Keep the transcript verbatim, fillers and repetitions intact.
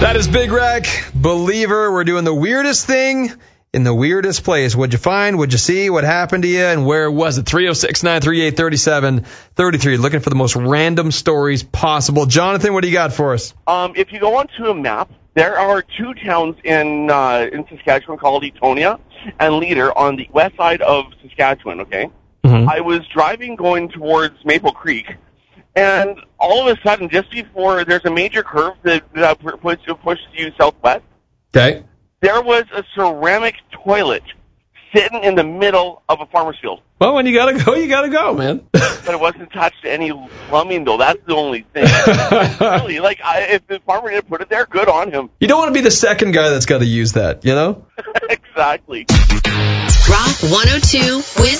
That is Big Wreck, Believer. We're doing the weirdest thing in the weirdest place. What'd you find? What'd you see? What happened to you? And where was it? three oh six, nine three eight, three seven three three. Looking for the most random stories possible. Jonathan, what do you got for us? Um, if you go onto a map, there are two towns in uh, in Saskatchewan called Etonia and Leader on the west side of Saskatchewan, okay? Mm-hmm. I was driving going towards Maple Creek, and all of a sudden, just before there's a major curve that, that pushes, pushes you southwest, okay, there was a ceramic toilet sitting in the middle of a farmer's field. Well, when you gotta go, you gotta go, man. But it wasn't attached to any plumbing, though. That's the only thing. Really, like, I, if the farmer didn't put it there, good on him. You don't want to be the second guy that's got to use that, you know? Exactly. Rock one oh two with